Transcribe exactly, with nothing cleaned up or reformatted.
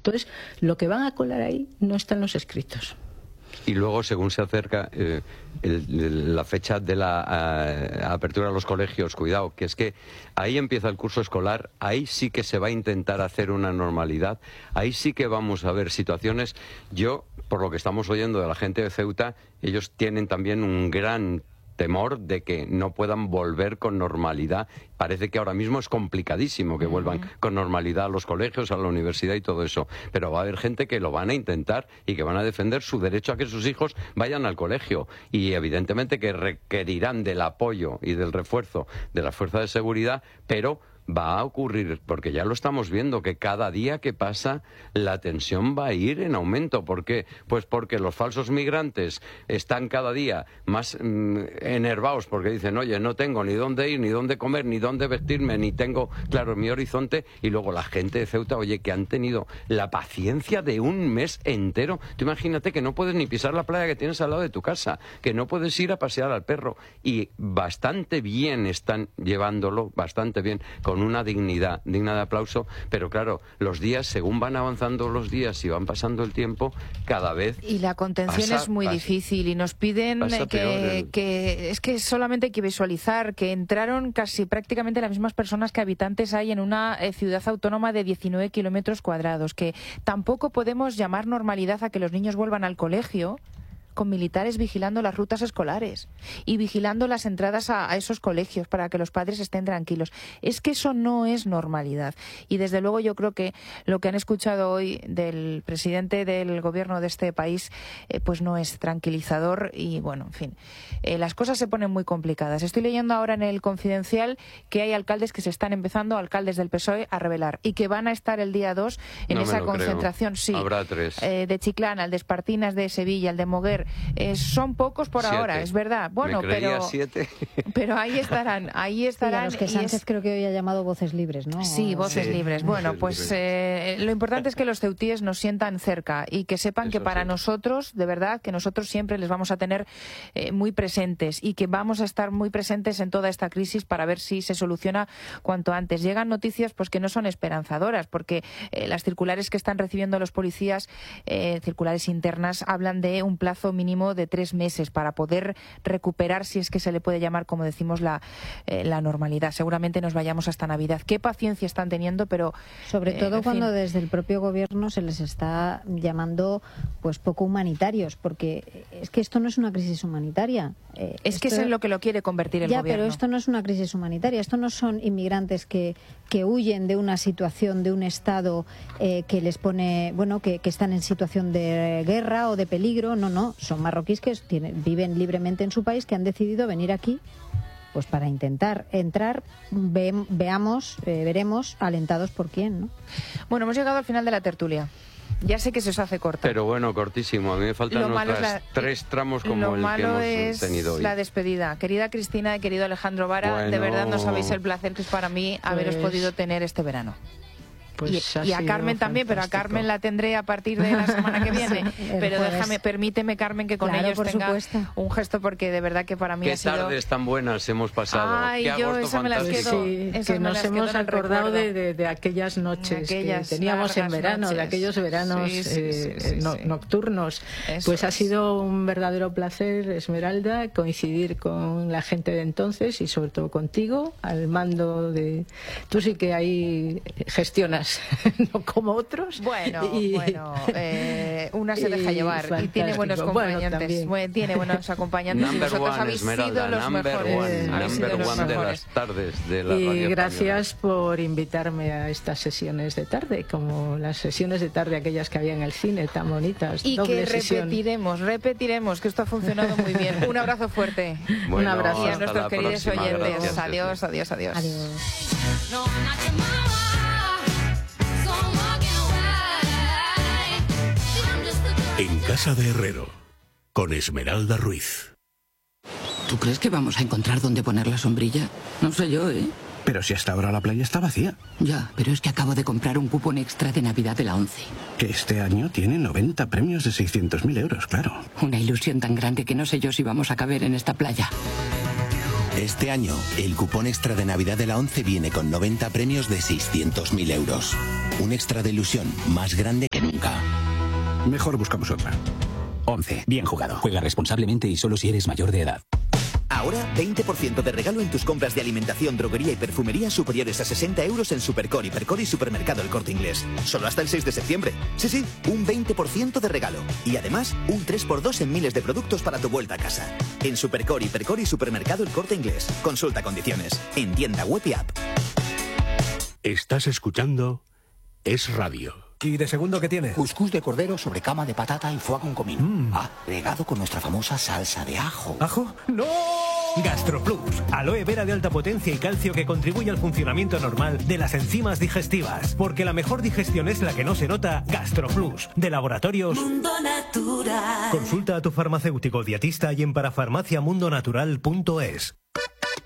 Entonces, lo que van a colar ahí no está en los escritos. Y luego, según se acerca eh, el, el, la fecha de la a, apertura de los colegios, cuidado, que es que ahí empieza el curso escolar, ahí sí que se va a intentar hacer una normalidad, ahí sí que vamos a ver situaciones. Yo, por lo que estamos oyendo de la gente de Ceuta, ellos tienen también un gran temor de que no puedan volver con normalidad. Parece que ahora mismo es complicadísimo que vuelvan con normalidad a los colegios, a la universidad y todo eso. Pero va a haber gente que lo van a intentar y que van a defender su derecho a que sus hijos vayan al colegio. Y evidentemente que requerirán del apoyo y del refuerzo de las fuerzas de seguridad, pero va a ocurrir, porque ya lo estamos viendo, que cada día que pasa la tensión va a ir en aumento. ¿Por qué? Pues porque los falsos migrantes están cada día más mmm, enervados, porque dicen, oye, no tengo ni dónde ir, ni dónde comer, ni dónde vestirme, ni tengo claro mi horizonte. Y luego la gente de Ceuta, oye, que han tenido la paciencia de un mes entero. Tú imagínate que no puedes ni pisar la playa que tienes al lado de tu casa, que no puedes ir a pasear al perro. Y bastante bien están llevándolo, bastante bien, con una dignidad, digna de aplauso, pero claro, los días, según van avanzando los días y van pasando el tiempo, cada vez... Y la contención pasa, es muy pasa, difícil y nos piden que, el... que... Es que solamente hay que visualizar que entraron casi prácticamente las mismas personas que habitantes hay en una eh, ciudad autónoma de diecinueve kilómetros cuadrados, que tampoco podemos llamar normalidad a que los niños vuelvan al colegio con militares vigilando las rutas escolares y vigilando las entradas a, a esos colegios para que los padres estén tranquilos. Es que eso no es normalidad. Y desde luego yo creo que lo que han escuchado hoy del presidente del gobierno de este país eh, pues no es tranquilizador y bueno, en fin, eh, las cosas se ponen muy complicadas. Estoy leyendo ahora en el Confidencial que hay alcaldes que se están empezando, alcaldes del P S O E, a rebelar y que van a estar el día dos en no esa concentración. Creo. Sí, habrá tres. Eh, de Chiclana, el de Espartinas de Sevilla, el de Moguer. Eh, son pocos por siete. ahora, es verdad. Bueno, Me creía pero siete. pero ahí estarán, ahí estarán. Sí, a los que Sánchez es... creo que hoy ha llamado voces libres, ¿no? Sí, voces sí, libres. Bueno, voces pues libres. Eh, lo importante es que los ceutíes nos sientan cerca y que sepan Eso que para sí. nosotros, de verdad, que nosotros siempre les vamos a tener eh, muy presentes y que vamos a estar muy presentes en toda esta crisis para ver si se soluciona cuanto antes. Llegan noticias pues que no son esperanzadoras, porque eh, las circulares que están recibiendo los policías, eh, circulares internas, hablan de un plazo mínimo de tres meses para poder recuperar, si es que se le puede llamar, como decimos, la, eh, la normalidad. Seguramente nos vayamos hasta Navidad. Qué paciencia están teniendo, pero... Sobre eh, todo cuando fin. desde el propio gobierno se les está llamando pues poco humanitarios, porque es que esto no es una crisis humanitaria. Eh, es esto... que es en lo que lo quiere convertir el ya, gobierno. pero esto no es una crisis humanitaria. Esto no son inmigrantes que, que huyen de una situación, de un estado eh, que les pone, bueno, que, que están en situación de guerra o de peligro. No, no. Son marroquíes que tienen, viven libremente en su país, que han decidido venir aquí pues para intentar entrar. Ve, veamos, eh, veremos alentados por quién, ¿no? Bueno, hemos llegado al final de la tertulia. Ya sé que se os hace corta. Pero bueno, cortísimo. A mí me faltan Lo malo otras es la- tres tramos como Lo el que malo hemos es tenido hoy. la despedida. Querida Cristina y querido Alejandro Vara, Bueno. de verdad no sabéis el placer que es para mí haberos Pues- podido tener este verano. Pues y, ha y a sido Carmen también, pero a fantástico. Carmen la tendré a partir de la semana que viene. El Pero jueves. déjame, permíteme, Carmen, que con Claro, ellos por tenga supuesto. un gesto, porque de verdad que para mí Qué ha sido... tardes tan buenas hemos pasado. Ay, Qué yo agosto esa me las fantástico. quedo- Sí, esas que me nos las quedo hemos en el acordado recuerdo. de, de, de aquellas noches Aquellas que teníamos en largas verano, de noches. aquellos veranos Sí, sí, eh, sí, sí, no- sí. nocturnos. Eso Pues ha es. sido un verdadero placer, Esmeralda, coincidir con la gente de entonces y sobre todo contigo, al mando de... Tú sí que ahí gestionas, no como otros. Bueno, Y- bueno, eh, una se deja y llevar y tiene fantástico. buenos Bueno, acompañantes. también. Bueno, tiene buenos acompañantes y Number vosotros one, habéis sido Esmeralda, los number mejores. one, Habéis sido number los one de mejores. las tardes de la Y radio gracias española. por invitarme a estas sesiones de tarde, como las sesiones de tarde aquellas que había en el cine, tan bonitas. Y doble que sesión. repetiremos, repetiremos, que esto ha funcionado muy bien. Un abrazo fuerte. Bueno, Un abrazo. Y a hasta nuestros la queridos próxima. oyentes. Gracias, Adiós, adiós, adiós. Adiós. No, not tomorrow. So I'm walking away. I'm just a girl. En Casa de Herrero, con Esmeralda Ruiz. ¿Tú crees que vamos a encontrar dónde poner la sombrilla? No sé yo, ¿eh? Pero si hasta ahora la playa está vacía. Ya, pero es que acabo de comprar un cupón extra de Navidad de la ONCE. Que este año tiene noventa premios de seiscientos mil euros, claro. Una ilusión tan grande que no sé yo si vamos a caber en esta playa. Este año, el cupón extra de Navidad de la ONCE viene con noventa premios de seiscientos mil euros. Un extra de ilusión más grande que nunca. nunca. Mejor buscamos otra. once. Bien jugado. Juega responsablemente y solo si eres mayor de edad. Ahora, veinte por ciento de regalo en tus compras de alimentación, droguería y perfumería superiores a sesenta euros en Supercore, Hipercore y Supermercado El Corte Inglés. Solo hasta el seis de septiembre. Sí, sí, un veinte por ciento de regalo. Y además, un tres por dos en miles de productos para tu vuelta a casa. En Supercore, Hipercore y Supermercado El Corte Inglés. Consulta condiciones. En tienda web y app. Estás escuchando Es Radio. ¿Y de segundo qué tiene? Cuscús de cordero sobre cama de patata y foie con comino. Mm. Agregado con nuestra famosa salsa de ajo. ¿Ajo? ¡No! GastroPlus, aloe vera de alta potencia y calcio que contribuye al funcionamiento normal de las enzimas digestivas. Porque la mejor digestión es la que no se nota. GastroPlus, de Laboratorios Mundo Natural. Consulta a tu farmacéutico dietista y en parafarmaciamundonatural punto es.